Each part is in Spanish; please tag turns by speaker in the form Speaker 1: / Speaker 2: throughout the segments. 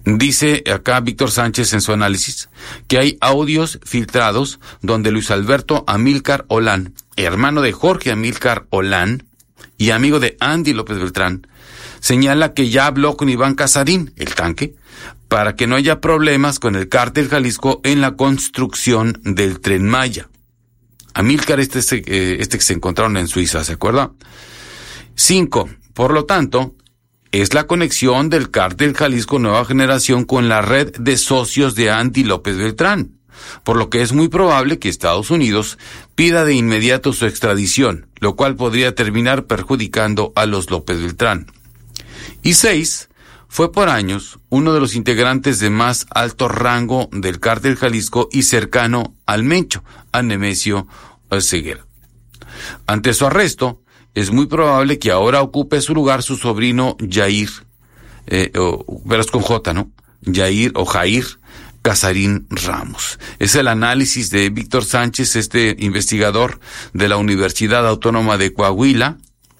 Speaker 1: Dice acá Víctor Sánchez en su análisis que hay audios filtrados donde Luis Alberto Amílcar Olán, hermano de Jorge Amílcar Olán y amigo de Andy López Beltrán, señala que ya habló con Iván Casarín, el tanque, para que no haya problemas con el Cártel Jalisco en la construcción del Tren Maya. Amílcar, este que se encontraron en Suiza, ¿se acuerda? 5. Por lo tanto, es la conexión del Cártel Jalisco Nueva Generación con la red de socios de Andy López Beltrán, por lo que es muy probable que Estados Unidos pida de inmediato su extradición, lo cual podría terminar perjudicando a los López Beltrán. Y 6. Fue por años uno de los integrantes de más alto rango del Cártel Jalisco y cercano al Mencho, a Nemesio Ceguera. Ante su arresto, es muy probable que ahora ocupe su lugar su sobrino Jair, verás con J, ¿no? Jair Casarín Ramos. Es el análisis de Víctor Sánchez, este investigador de la Universidad Autónoma de Coahuila.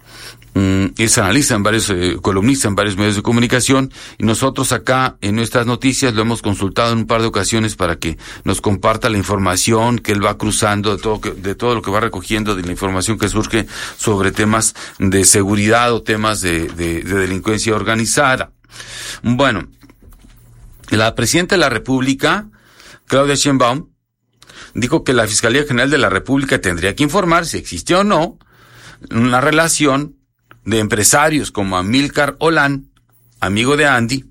Speaker 1: Es analista columnista en varios medios de comunicación, y nosotros acá en nuestras noticias lo hemos consultado en un par de ocasiones para que nos comparta la información que él va cruzando de todo lo que va recogiendo, de la información que surge sobre temas de seguridad o temas de delincuencia organizada. Bueno, la presidenta de la República, Claudia Sheinbaum, dijo que la Fiscalía General de la República tendría que informar si existe o no una relación de empresarios como Amílcar Olán, amigo de Andy,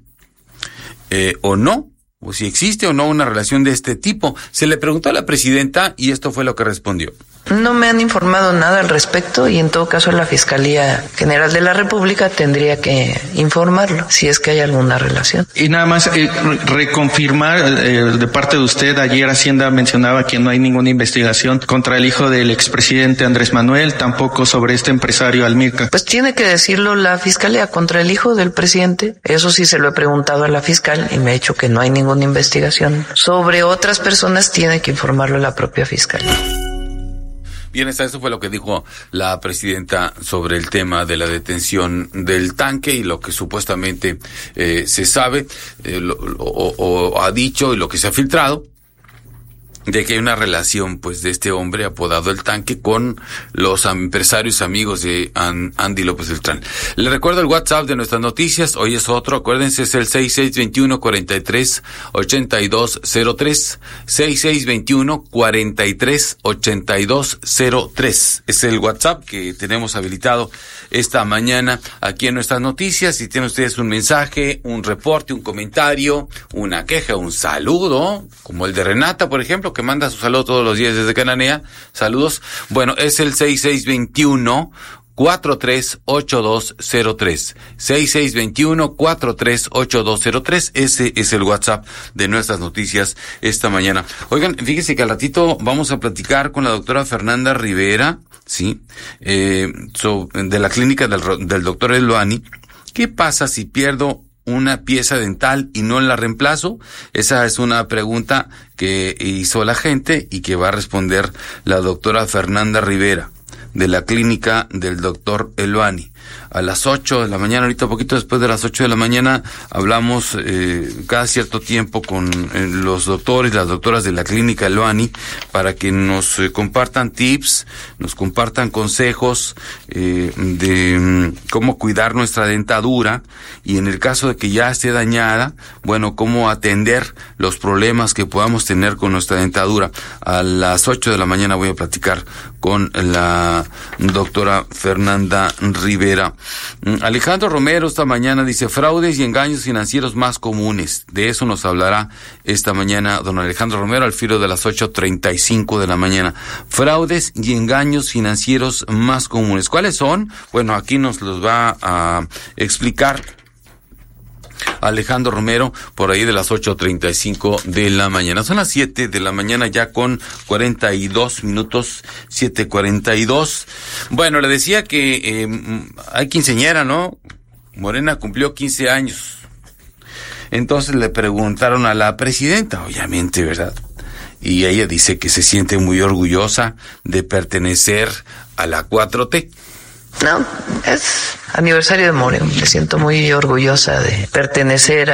Speaker 1: o no, o si existe o no una relación de este tipo. Se le preguntó a la presidenta y esto fue lo que respondió.
Speaker 2: No me han informado nada al respecto y en todo caso la Fiscalía General de la República tendría que informarlo si es que hay alguna relación.
Speaker 3: Y nada más reconfirmar de parte de usted, ayer Hacienda mencionaba que no hay ninguna investigación contra el hijo del expresidente Andrés Manuel, tampoco sobre este empresario Amílcar.
Speaker 2: Pues tiene que decirlo la Fiscalía contra el hijo del presidente. Eso sí se lo he preguntado a la fiscal y me ha dicho que no hay ninguna investigación. Sobre otras personas tiene que informarlo la propia Fiscalía.
Speaker 1: Bien, eso fue lo que dijo la presidenta sobre el tema de la detención del tanque y lo que supuestamente se sabe o ha dicho y lo que se ha filtrado, de que hay una relación pues de este hombre apodado el tanque con los empresarios amigos de Andy López Beltrán. Le recuerdo el WhatsApp de nuestras noticias, hoy es otro, acuérdense, es el 6621-43-8203, 6621-43-8203, es el WhatsApp que tenemos habilitado esta mañana aquí en nuestras noticias. Si tienen ustedes un mensaje, un reporte, un comentario, una queja, un saludo, como el de Renata, por ejemplo, que manda su saludo todos los días desde Cananea. Saludos. Bueno, es el 6621-438203. 6621-438203. Ese es el WhatsApp de nuestras noticias esta mañana. Oigan, fíjense que al ratito vamos a platicar con la doctora Fernanda Rivera, sí, de la clínica del doctor Eloani. ¿Qué pasa si pierdo una pieza dental y no la reemplazo? Esa es una pregunta que hizo la gente y que va a responder la doctora Fernanda Rivera de la clínica del doctor Eloani. A las 8 de la mañana, ahorita poquito después de las 8 de la mañana, hablamos cada cierto tiempo con los doctores, las doctoras de la clínica Eloani, para que nos compartan tips, nos compartan consejos de cómo cuidar nuestra dentadura y en el caso de que ya esté dañada, bueno, cómo atender los problemas que podamos tener con nuestra dentadura. A las 8 de la mañana voy a platicar con la doctora Fernanda Rivera. Alejandro Romero esta mañana dice: fraudes y engaños financieros más comunes. De eso nos hablará esta mañana don Alejandro Romero al filo de las 8:35 de la mañana. Fraudes y engaños financieros más comunes. ¿Cuáles son? Bueno, aquí nos los va a explicar Alejandro Romero por ahí de las 8:35 de la mañana. Son las 7 de la mañana ya con 42 minutos, 7:42. Bueno, le decía que hay quinceañera, ¿no? Morena cumplió 15 años. Entonces le preguntaron a la presidenta, obviamente, ¿verdad? Y ella dice que se siente muy orgullosa de pertenecer a la 4T.
Speaker 2: No, es aniversario de Morena. Me siento muy orgullosa de pertenecer